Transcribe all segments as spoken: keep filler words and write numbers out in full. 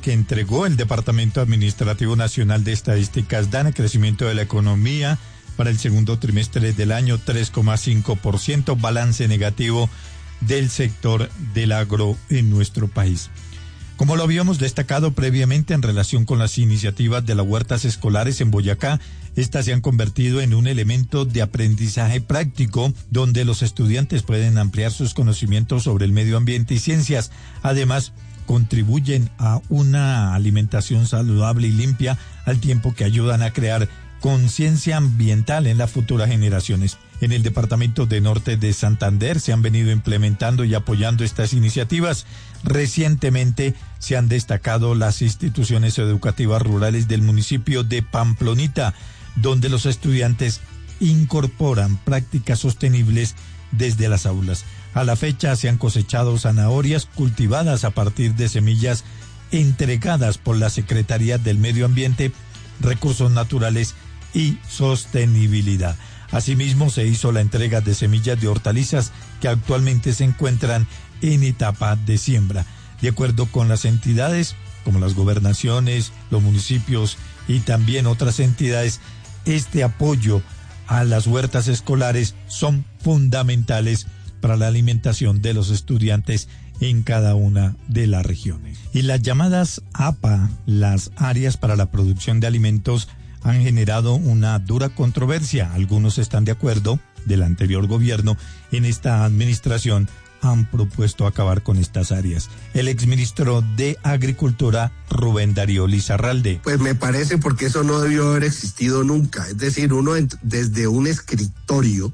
que entregó el Departamento Administrativo Nacional de Estadísticas dan el crecimiento de la economía para el segundo trimestre del año tres coma cinco por ciento, balance negativo del sector del agro en nuestro país. Como lo habíamos destacado previamente en relación con las iniciativas de las huertas escolares en Boyacá, estas se han convertido en un elemento de aprendizaje práctico donde los estudiantes pueden ampliar sus conocimientos sobre el medio ambiente y ciencias. Además, contribuyen a una alimentación saludable y limpia al tiempo que ayudan a crear conciencia ambiental en las futuras generaciones. En el departamento de Norte de Santander se han venido implementando y apoyando estas iniciativas. Recientemente se han destacado las instituciones educativas rurales del municipio de Pamplonita, donde los estudiantes incorporan prácticas sostenibles desde las aulas. A la fecha se han cosechado zanahorias cultivadas a partir de semillas entregadas por la Secretaría del Medio Ambiente, Recursos Naturales y Sostenibilidad. Asimismo, se hizo la entrega de semillas de hortalizas que actualmente se encuentran en etapa de siembra. De acuerdo con las entidades, como las gobernaciones, los municipios y también otras entidades, este apoyo a las huertas escolares son fundamentales para la alimentación de los estudiantes en cada una de las regiones. Y las llamadas A P A, las áreas para la producción de alimentos, han generado una dura controversia. Algunos están de acuerdo, del anterior gobierno, en esta administración han propuesto acabar con estas áreas. El exministro de Agricultura, Rubén Darío Lizarralde. Pues me parece porque eso no debió haber existido nunca. Es decir, uno desde un escritorio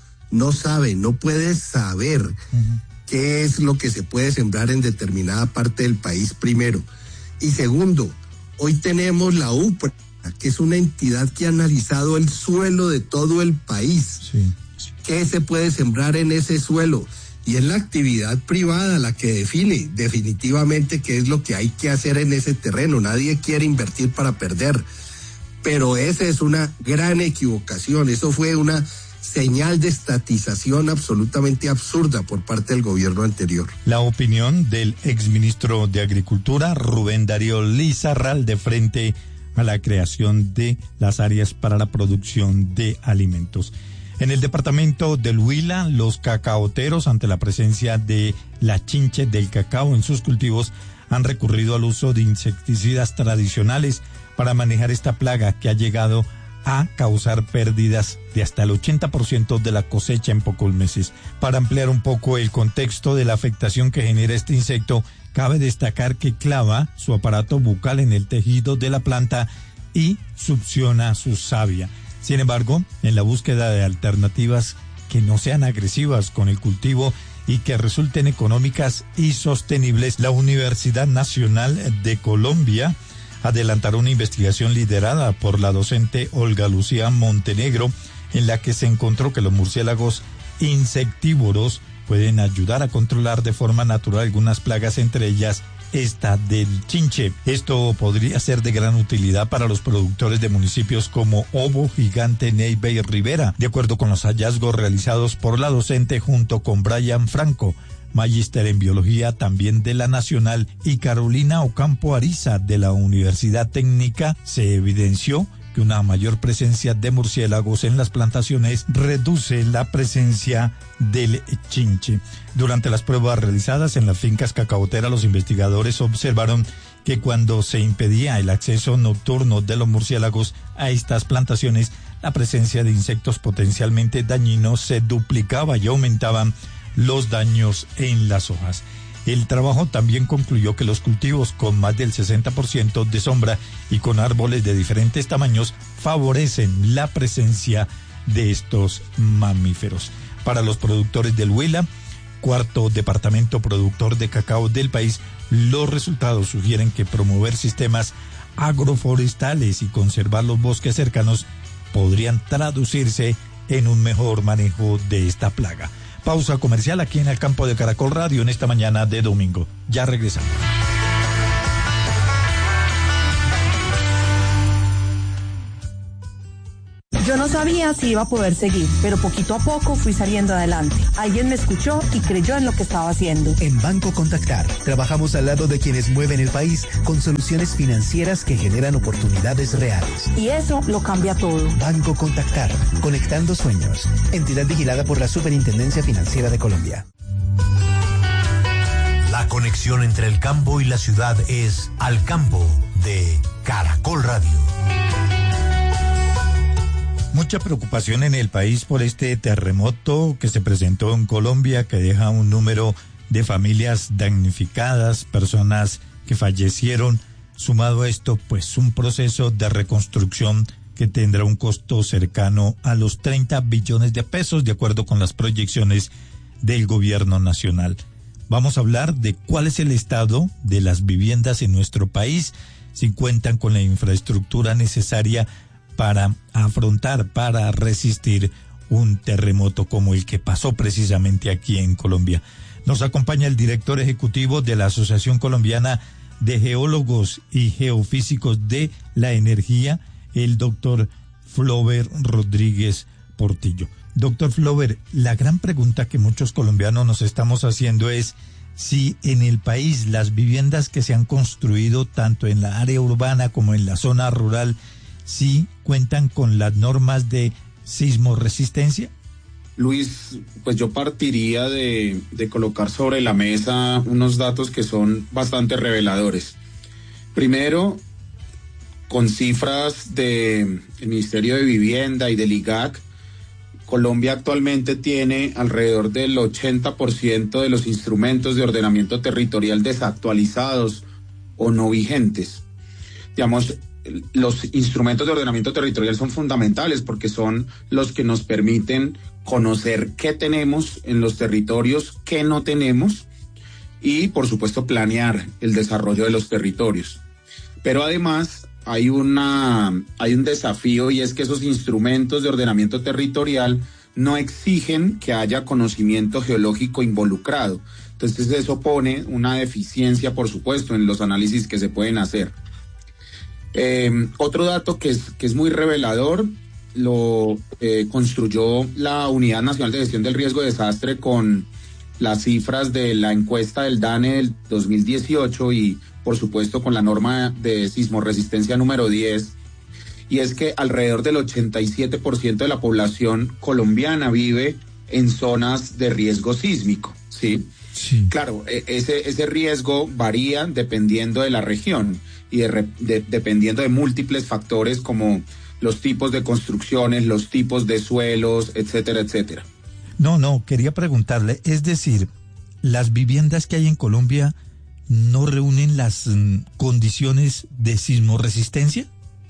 no sabe, no puede saber uh-huh. qué es lo que se puede sembrar en determinada parte del país, primero. Y segundo, hoy tenemos la U P R A, que es una entidad que ha analizado el suelo de todo el país. Sí. ¿Qué se puede sembrar en ese suelo? Y es la actividad privada la que define definitivamente qué es lo que hay que hacer en ese terreno. Nadie quiere invertir para perder, pero esa es una gran equivocación. Eso fue una señal de estatización absolutamente absurda por parte del gobierno anterior. La opinión del exministro de Agricultura, Rubén Darío Lizarralde, frente a la creación de las áreas para la producción de alimentos. En el departamento del Huila, los cacaoteros, ante la presencia de la chinche del cacao en sus cultivos, han recurrido al uso de insecticidas tradicionales para manejar esta plaga que ha llegado a causar pérdidas de hasta el ochenta por ciento de la cosecha en pocos meses. Para ampliar un poco el contexto de la afectación que genera este insecto, cabe destacar que clava su aparato bucal en el tejido de la planta y succiona su savia. Sin embargo, en la búsqueda de alternativas que no sean agresivas con el cultivo y que resulten económicas y sostenibles, la Universidad Nacional de Colombia adelantará una investigación liderada por la docente Olga Lucía Montenegro, en la que se encontró que los murciélagos insectívoros pueden ayudar a controlar de forma natural algunas plagas, entre ellas esta del chinche. Esto podría ser de gran utilidad para los productores de municipios como Obo, Gigante, Neiva y Rivera, de acuerdo con los hallazgos realizados por la docente junto con Brian Franco, magíster en biología también de la Nacional, y Carolina Ocampo Ariza de la Universidad Técnica. Se evidenció que una mayor presencia de murciélagos en las plantaciones reduce la presencia del chinche. Durante las pruebas realizadas en las fincas cacaoteras, los investigadores observaron que cuando se impedía el acceso nocturno de los murciélagos a estas plantaciones, la presencia de insectos potencialmente dañinos se duplicaba y aumentaban los daños en las hojas. El trabajo también concluyó que los cultivos con más del sesenta por ciento de sombra y con árboles de diferentes tamaños favorecen la presencia de estos mamíferos. Para los productores del Huila, cuarto departamento productor de cacao del país, los resultados sugieren que promover sistemas agroforestales y conservar los bosques cercanos podrían traducirse en un mejor manejo de esta plaga. Pausa comercial aquí en el campo de Caracol Radio en esta mañana de domingo. Ya regresamos. Yo no No sabía si iba a poder seguir, pero poquito a poco fui saliendo adelante. Alguien me escuchó y creyó en lo que estaba haciendo. En Banco Contactar, trabajamos al lado de quienes mueven el país con soluciones financieras que generan oportunidades reales. Y eso lo cambia todo. Banco Contactar, conectando sueños. Entidad vigilada por la Superintendencia Financiera de Colombia. La conexión entre el campo y la ciudad es Al Campo de Caracol Radio. Mucha preocupación en el país por este terremoto que se presentó en Colombia, que deja un número de familias damnificadas, personas que fallecieron. Sumado a esto, pues un proceso de reconstrucción que tendrá un costo cercano a los treinta billones de pesos, de acuerdo con las proyecciones del gobierno nacional. Vamos a hablar de cuál es el estado de las viviendas en nuestro país, si cuentan con la infraestructura necesaria para afrontar, para resistir un terremoto como el que pasó precisamente aquí en Colombia. Nos acompaña el director ejecutivo de la Asociación Colombiana de Geólogos y Geofísicos de la Energía, el doctor Flover Rodríguez Portillo. Doctor Flover, la gran pregunta que muchos colombianos nos estamos haciendo es si en el país las viviendas que se han construido tanto en la área urbana como en la zona rural, sí cuentan con las normas de sismoresistencia. Luis, pues yo partiría de, de colocar sobre la mesa unos datos que son bastante reveladores. Primero, con cifras del Ministerio de Vivienda y del I G A C, Colombia actualmente tiene alrededor del ochenta por ciento de los instrumentos de ordenamiento territorial desactualizados o no vigentes. Digamos, los instrumentos de ordenamiento territorial son fundamentales porque son los que nos permiten conocer qué tenemos en los territorios, qué no tenemos y, por supuesto, planear el desarrollo de los territorios. Pero además hay una hay un desafío y es que esos instrumentos de ordenamiento territorial no exigen que haya conocimiento geológico involucrado. Entonces eso pone una deficiencia, por supuesto, en los análisis que se pueden hacer. Eh, otro dato que es, que es muy revelador lo eh, construyó la Unidad Nacional de Gestión del Riesgo de Desastre con las cifras de la encuesta del DANE del dos mil dieciocho y por supuesto con la norma de sismoresistencia número diez, y es que alrededor del ochenta y siete por ciento de la población colombiana vive en zonas de riesgo sísmico, ¿sí? Sí. Claro, ese, ese riesgo varía dependiendo de la región y de, de, dependiendo de múltiples factores como los tipos de construcciones, los tipos de suelos, etcétera, etcétera. No, no, quería preguntarle, es decir, las viviendas que hay en Colombia no reúnen las mm, condiciones de sismoresistencia.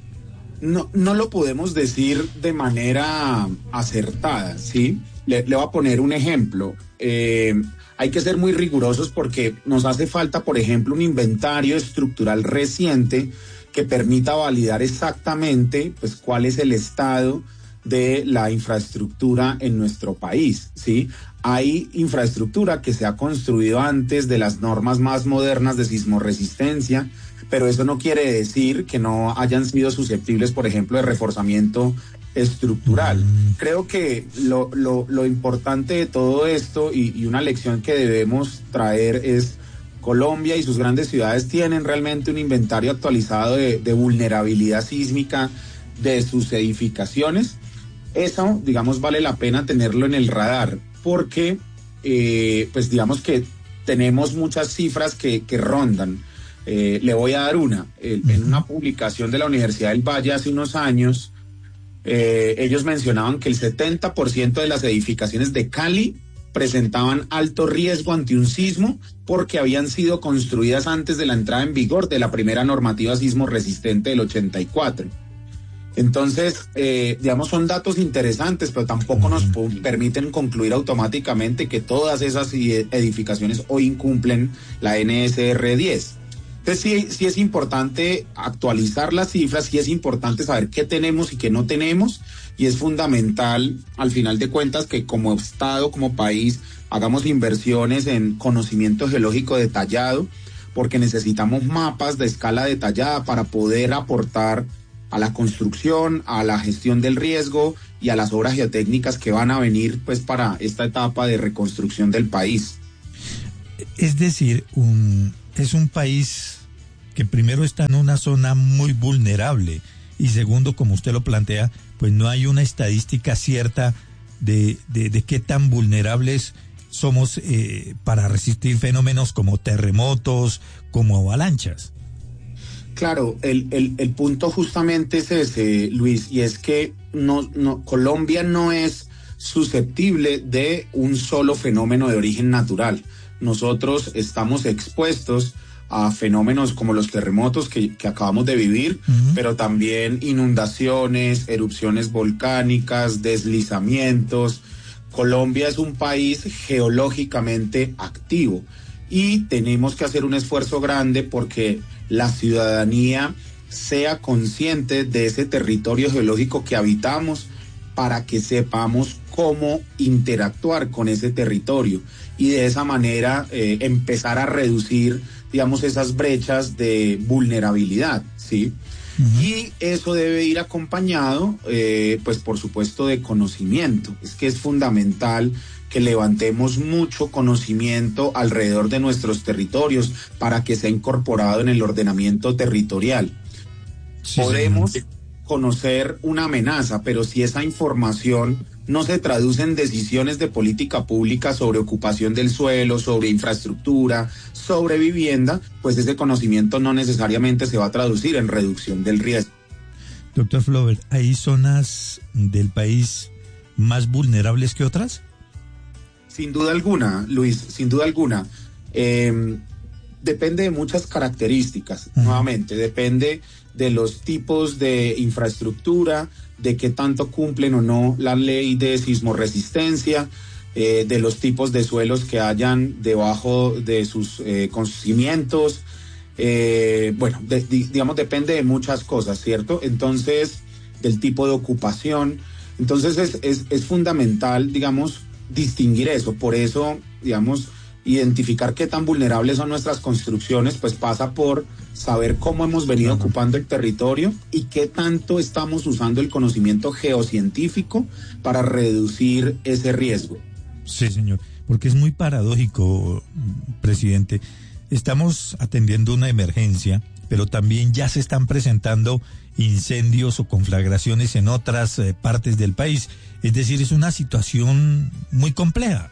No, no lo podemos decir de manera acertada, ¿sí? Le, le voy a poner un ejemplo. Eh, hay que ser muy rigurosos porque nos hace falta, por ejemplo, un inventario estructural reciente que permita validar exactamente, pues, cuál es el estado de la infraestructura en nuestro país, ¿sí? Hay infraestructura que se ha construido antes de las normas más modernas de sismoresistencia, pero eso no quiere decir que no hayan sido susceptibles, por ejemplo, de reforzamiento estructural. Mm. Creo que lo, lo, lo importante de todo esto y, y una lección que debemos traer es Colombia y sus grandes ciudades tienen realmente un inventario actualizado de, de vulnerabilidad sísmica de sus edificaciones. Eso, digamos, vale la pena tenerlo en el radar porque, eh, pues digamos que tenemos muchas cifras que, que rondan. Eh, le voy a dar una. Eh, en una publicación de la Universidad del Valle hace unos años, eh, ellos mencionaban que el setenta por ciento de las edificaciones de Cali presentaban alto riesgo ante un sismo porque habían sido construidas antes de la entrada en vigor de la primera normativa sismo resistente del ochenta y cuatro. Entonces, eh, digamos, son datos interesantes, pero tampoco nos permiten concluir automáticamente que todas esas edificaciones hoy incumplen la N S R diez. Entonces, sí, sí es importante actualizar las cifras, sí es importante saber qué tenemos y qué no tenemos, y es fundamental, al final de cuentas, que como Estado, como país, hagamos inversiones en conocimiento geológico detallado, porque necesitamos mapas de escala detallada para poder aportar a la construcción, a la gestión del riesgo y a las obras geotécnicas que van a venir pues para esta etapa de reconstrucción del país. Es decir, un, es un país que primero está en una zona muy vulnerable y segundo, como usted lo plantea, pues no hay una estadística cierta de, de, de qué tan vulnerables somos eh, para resistir fenómenos como terremotos, como avalanchas. Claro, el, el, el punto justamente es ese, Luis, y es que no, no, Colombia no es susceptible de un solo fenómeno de origen natural. Nosotros estamos expuestos a fenómenos como los terremotos que, que acabamos de vivir, uh-huh. pero también inundaciones, erupciones volcánicas, deslizamientos. Colombia es un país geológicamente activo y tenemos que hacer un esfuerzo grande porque la ciudadanía sea consciente de ese territorio geológico que habitamos para que sepamos cómo interactuar con ese territorio y de esa manera eh, empezar a reducir, digamos, esas brechas de vulnerabilidad, ¿sí? Uh-huh. Y eso debe ir acompañado, eh, pues por supuesto, de conocimiento. Es que es fundamental que levantemos mucho conocimiento alrededor de nuestros territorios para que sea incorporado en el ordenamiento territorial. Sí, Podemos sí. conocer una amenaza, pero si esa información no se traduce en decisiones de política pública sobre ocupación del suelo, sobre infraestructura, sobre vivienda, pues ese conocimiento no necesariamente se va a traducir en reducción del riesgo. Doctor Flover, ¿hay zonas del país más vulnerables que otras? Sin duda alguna, Luis, sin duda alguna. Eh, depende de muchas características, uh-huh. nuevamente, depende de los tipos de infraestructura, de qué tanto cumplen o no la ley de sismorresistencia, eh, de los tipos de suelos que hayan debajo de sus eh, cimientos, eh, bueno, de, digamos, depende de muchas cosas, ¿cierto? Entonces, del tipo de ocupación, entonces es, es, es fundamental, digamos, distinguir eso, por eso, digamos, identificar qué tan vulnerables son nuestras construcciones, pues pasa por saber cómo hemos venido uh-huh. ocupando el territorio y qué tanto estamos usando el conocimiento geocientífico para reducir ese riesgo. Sí, señor, porque es muy paradójico, presidente. Estamos atendiendo una emergencia, pero también ya se están presentando incendios o conflagraciones en otras eh, partes del país. Es decir, es una situación muy compleja.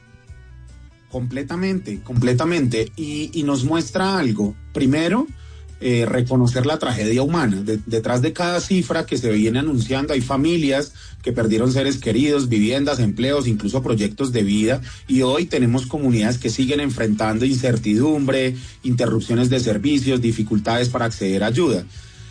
Completamente, completamente. Y, y nos muestra algo. Primero, eh, reconocer la tragedia humana. De, detrás de cada cifra que se viene anunciando hay familias que perdieron seres queridos, viviendas, empleos, incluso proyectos de vida. Y hoy tenemos comunidades que siguen enfrentando incertidumbre, interrupciones de servicios, dificultades para acceder a ayuda.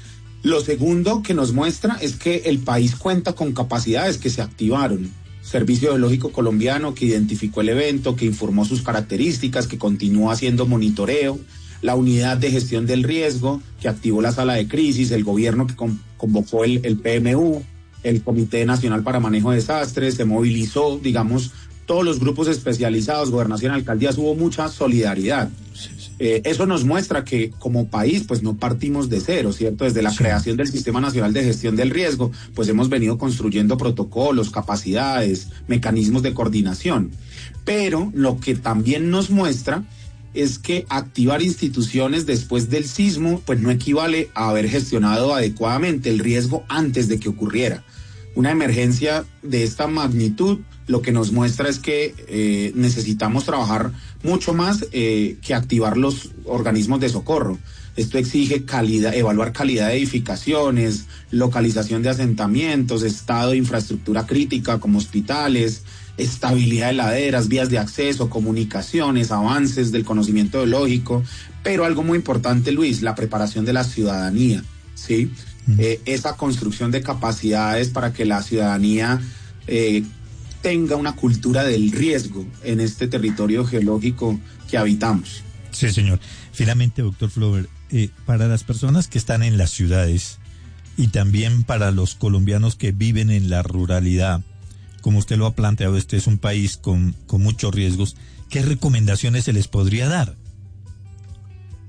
Lo segundo que nos muestra es que el país cuenta con capacidades que se activaron. Servicio Geológico Colombiano que identificó el evento, que informó sus características, que continúa haciendo monitoreo, la unidad de gestión del riesgo, que activó la sala de crisis, el gobierno que con, convocó el, el P M U, el Comité Nacional para Manejo de Desastres, se movilizó, digamos, todos los grupos especializados, gobernación, alcaldías, hubo mucha solidaridad. Sí, sí. Eh, eso nos muestra que como país pues no partimos de cero, ¿cierto? Desde la sí. creación del Sistema Nacional de Gestión del Riesgo, pues hemos venido construyendo protocolos, capacidades, mecanismos de coordinación. Pero lo que también nos muestra es que activar instituciones después del sismo pues no equivale a haber gestionado adecuadamente el riesgo antes de que ocurriera. Una emergencia de esta magnitud lo que nos muestra es que eh, necesitamos trabajar mucho más eh, que activar los organismos de socorro. Esto exige calidad, evaluar calidad de edificaciones, localización de asentamientos, estado de infraestructura crítica como hospitales, estabilidad de laderas, vías de acceso, comunicaciones, avances del conocimiento geológico, pero algo muy importante, Luis, la preparación de la ciudadanía, ¿sí? Mm. Eh, esa construcción de capacidades para que la ciudadanía eh, tenga una cultura del riesgo en este territorio geológico que habitamos. Sí, señor. Finalmente, doctor Flover, eh, para las personas que están en las ciudades y también para los colombianos que viven en la ruralidad, como usted lo ha planteado, este es un país con, con muchos riesgos, ¿qué recomendaciones se les podría dar?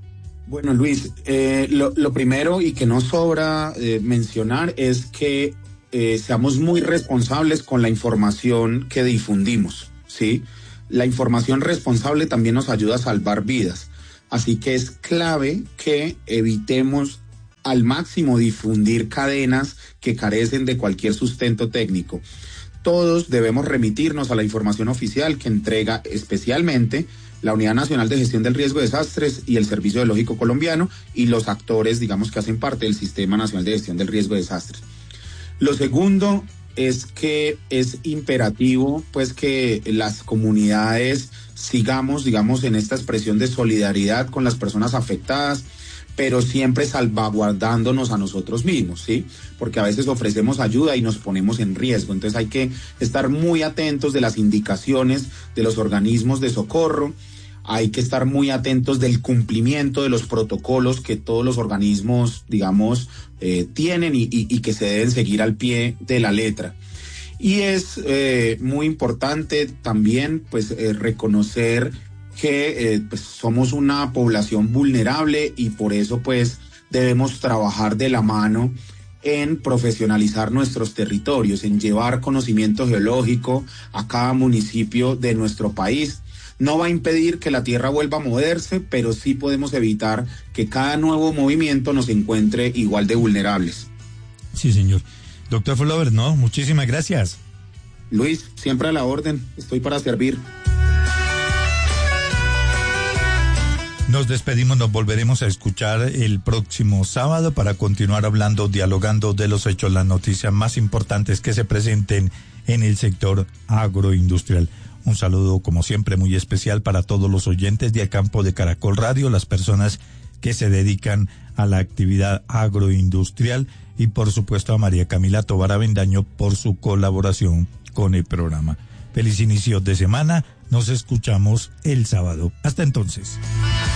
Bueno, Luis, eh, lo, lo primero y que no sobra eh, mencionar es que eh, seamos muy responsables con la información que difundimos, ¿sí? La información responsable también nos ayuda a salvar vidas, así que es clave que evitemos al máximo difundir cadenas que carecen de cualquier sustento técnico. Todos debemos remitirnos a la información oficial que entrega especialmente la Unidad Nacional de Gestión del Riesgo de Desastres y el Servicio Geológico Colombiano y los actores, digamos, que hacen parte del Sistema Nacional de Gestión del Riesgo de Desastres. Lo segundo es que es imperativo, pues, que las comunidades sigamos, digamos, en esta expresión de solidaridad con las personas afectadas, pero siempre salvaguardándonos a nosotros mismos, ¿sí? Porque a veces ofrecemos ayuda y nos ponemos en riesgo. Entonces hay que estar muy atentos de las indicaciones de los organismos de socorro, hay que estar muy atentos del cumplimiento de los protocolos que todos los organismos, digamos, eh, tienen y, y, y que se deben seguir al pie de la letra. Y es eh, muy importante también, pues, eh, reconocer que eh, pues somos una población vulnerable y por eso pues debemos trabajar de la mano en profesionalizar nuestros territorios, en llevar conocimiento geológico a cada municipio de nuestro país. No va a impedir que la tierra vuelva a moverse, pero sí podemos evitar que cada nuevo movimiento nos encuentre igual de vulnerables. Sí, señor. Doctor Flover, no, muchísimas gracias. Luis, siempre a la orden, estoy para servir. Nos despedimos, nos volveremos a escuchar el próximo sábado para continuar hablando, dialogando de los hechos, las noticias más importantes que se presenten en el sector agroindustrial. Un saludo, como siempre, muy especial para todos los oyentes de Campo de Caracol Radio, las personas que se dedican a la actividad agroindustrial y, por supuesto, a María Camila Tovar Avendaño por su colaboración con el programa. Feliz inicio de semana, nos escuchamos el sábado. Hasta entonces.